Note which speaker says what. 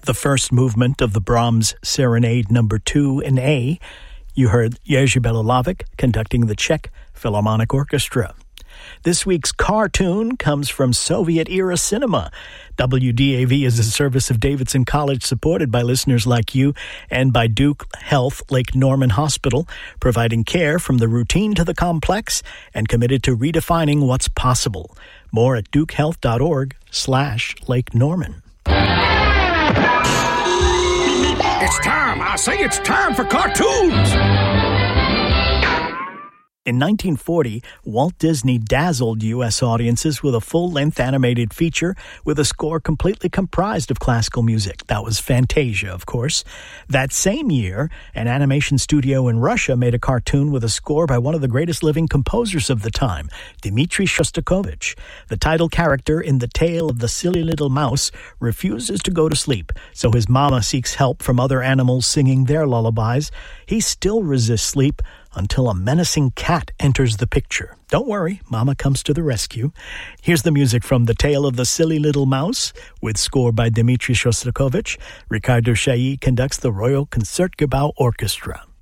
Speaker 1: the first movement of the Brahms Serenade No. 2 in A. You heard Jerzy Belolavich conducting the Czech Philharmonic Orchestra. This week's cartoon comes from Soviet-era cinema. WDAV is a service of Davidson College supported by listeners like you and by Duke Health Lake Norman Hospital, providing care from the routine to the complex and committed to redefining what's possible. More at dukehealth.org/Lake Norman.
Speaker 2: It's time! I say it's time for cartoons!
Speaker 1: In 1940, Walt Disney dazzled U.S. audiences with a full-length animated feature with a score completely comprised of classical music. That was Fantasia, of course. That same year, an animation studio in Russia made a cartoon with a score by one of the greatest living composers of the time, Dmitri Shostakovich. The title character in The Tale of the Silly Little Mouse refuses to go to sleep, so his mama seeks help from other animals singing their lullabies. He still resists sleep until a menacing cat enters the picture. Don't worry, Mama comes to the rescue. Here's the music from The Tale of the Silly Little Mouse, with score by Dmitri Shostakovich. Ricardo Chailly conducts the Royal Concertgebouw Orchestra.